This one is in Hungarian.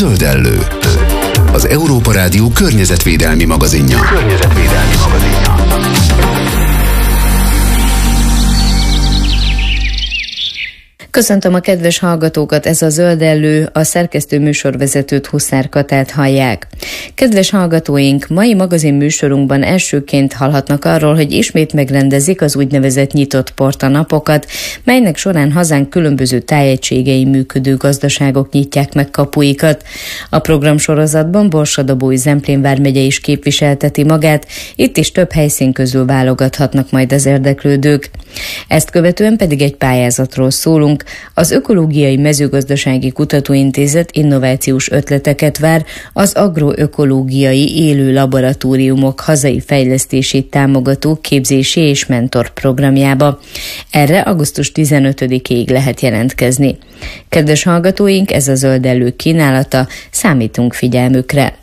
Zöldellő, az Európa Rádió környezetvédelmi magazinja. Köszöntöm a kedves hallgatókat, ez a Zöldellő, a szerkesztő műsorvezetőt, Huszár Katát hallják. Kedves hallgatóink, mai magazin műsorunkban elsőként hallhatnak arról, hogy ismét megrendezik az úgynevezett nyitott porta napokat, melynek során hazánk különböző tájegységein működő gazdaságok nyitják meg kapuikat. A programsorozatban Borsod-Abaúj-Zemplén vármegye is képviselteti magát, itt is több helyszín közül válogathatnak majd az érdeklődők. Ezt követően pedig egy pályázatról szólunk. Az Ökológiai Mezőgazdasági Kutatóintézet innovációs ötleteket vár az agroökológiai élő laboratóriumok hazai fejlesztését támogató képzési és mentor programjába. Erre augusztus 15-ig lehet jelentkezni. Kedves hallgatóink, ez a Zöldellő kínálata, számítunk figyelmükre.